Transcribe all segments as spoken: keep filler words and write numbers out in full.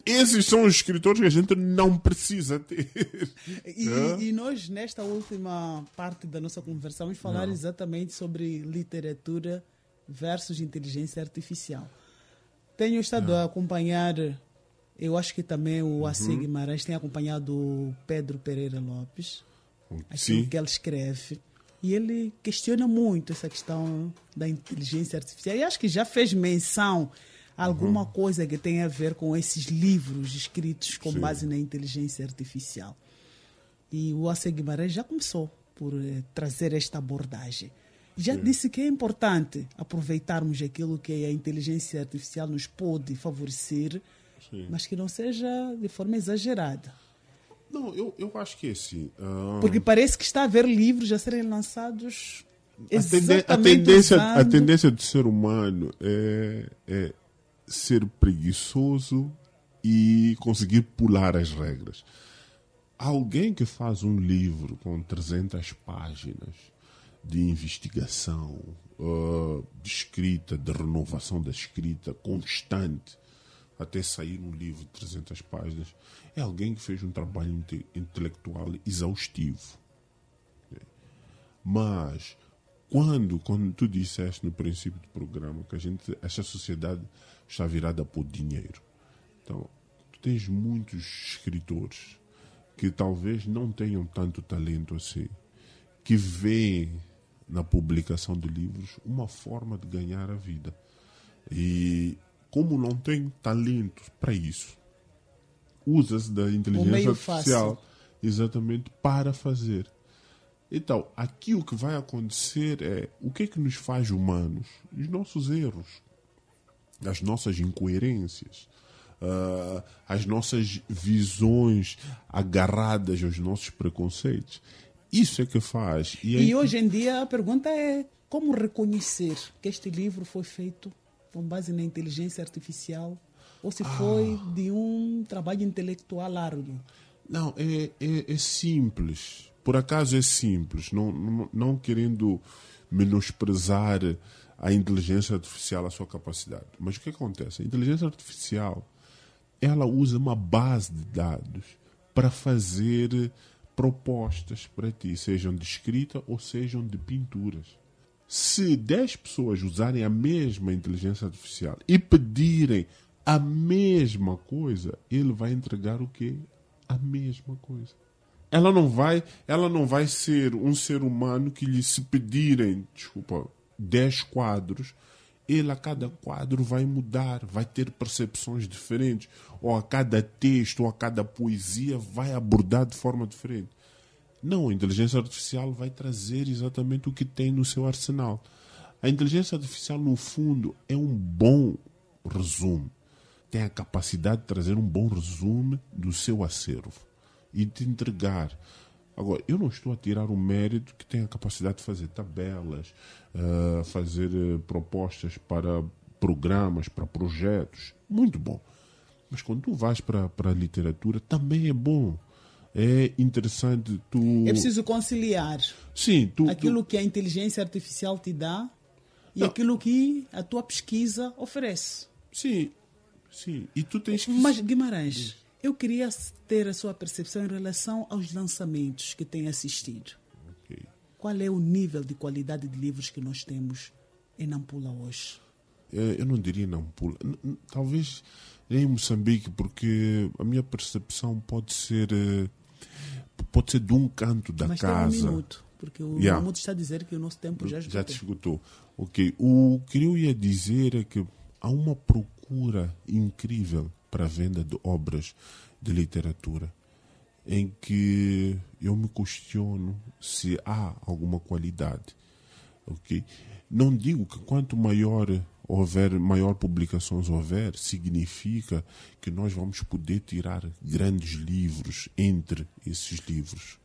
esses são os escritores que a gente não precisa ter. E, é? e nós, nesta última parte da nossa conversa, vamos falar não. exatamente sobre literatura versus inteligência artificial. Tenho estado não. a acompanhar, eu acho que também o A C uhum. Guimarães tem acompanhado o Pedro Pereira Lopes, aquilo Sim. que ele escreve. E ele questiona muito essa questão da inteligência artificial. E acho que já fez menção a alguma uhum. coisa que tem a ver com esses livros escritos com Sim. base na inteligência artificial. E o A C Guimarães já começou por eh, trazer esta abordagem. Já Sim. disse que é importante aproveitarmos aquilo que a inteligência artificial nos pode favorecer, Sim. mas que não seja de forma exagerada. Não, eu, eu acho que é assim. Uh... Porque parece que está a haver livros a serem lançados a, exatamente a, tendência, usando... a tendência do ser humano é, é ser preguiçoso e conseguir pular as regras. Alguém que faz um livro com trezentas páginas de investigação, uh, de escrita, de renovação da escrita constante, até sair um livro de trezentas páginas, é alguém que fez um trabalho inte- intelectual exaustivo. Mas, quando, quando tu disseste no princípio do programa que a gente, esta sociedade está virada por dinheiro, então, tu tens muitos escritores que talvez não tenham tanto talento assim, que veem na publicação de livros uma forma de ganhar a vida. E como não tem talento para isso, usa-se da inteligência artificial fácil. exatamente para fazer. Então, aqui o que vai acontecer é o que é que nos faz humanos? Os nossos erros, as nossas incoerências, uh, as nossas visões agarradas aos nossos preconceitos. Isso é que faz. E, e aí... hoje em dia a pergunta é como reconhecer que este livro foi feito com base na inteligência artificial ou se ah. foi de um trabalho intelectual árduo? Não, é, é, é simples. Por acaso é simples. Não, não, não querendo menosprezar a inteligência artificial, a sua capacidade. Mas o que acontece? A inteligência artificial, ela usa uma base de dados para fazer propostas para ti, sejam de escrita ou sejam de pinturas. Se dez pessoas usarem a mesma inteligência artificial e pedirem a mesma coisa, ele vai entregar o quê? A mesma coisa. Ela não vai, ela não vai ser um ser humano que lhe se pedirem, desculpa, dez quadros, ele a cada quadro vai mudar, vai ter percepções diferentes, ou a cada texto, ou a cada poesia vai abordar de forma diferente. Não, a inteligência artificial vai trazer exatamente o que tem no seu arsenal. A inteligência artificial, no fundo, é um bom resumo. Tem a capacidade de trazer um bom resumo do seu acervo e de entregar. Agora, eu não estou a tirar o mérito que tem a capacidade de fazer tabelas, uh, fazer uh, propostas para programas, para projetos. Muito bom. Mas quando tu vais para a literatura, também é bom. É interessante tu... É preciso conciliar Sim, tu, aquilo tu... que a inteligência artificial te dá e não. aquilo que a tua pesquisa oferece. Sim, sim. E tu tens que... Mas, Guimarães, eu queria ter a sua percepção em relação aos lançamentos que tem assistido. Okay. Qual é o nível de qualidade de livros que nós temos em Nampula hoje? Eu não diria Nampula. Talvez em Moçambique, porque a minha percepção pode ser... Pode ser de um canto da Mas casa. Mas tem um minuto, porque o yeah. Mamudo está a dizer que o nosso tempo já esgotou. Já te esgotou. Ok. O que eu ia dizer é que há uma procura incrível para a venda de obras de literatura, em que eu me questiono se há alguma qualidade. Ok? Não digo que quanto maior houver, maior publicações houver, significa que nós vamos poder tirar grandes livros entre esses livros.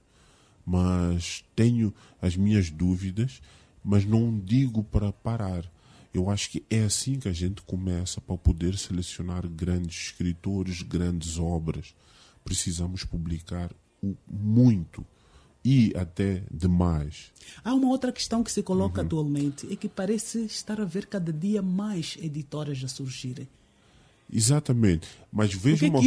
Mas tenho as minhas dúvidas, mas não digo para parar. Eu acho que é assim que a gente começa para poder selecionar grandes escritores, grandes obras. Precisamos publicar muito. E até demais. Há uma outra questão que se coloca uhum. atualmente, é que parece estar a ver cada dia mais editoras a surgirem. Exatamente. Mas veja o que uma é que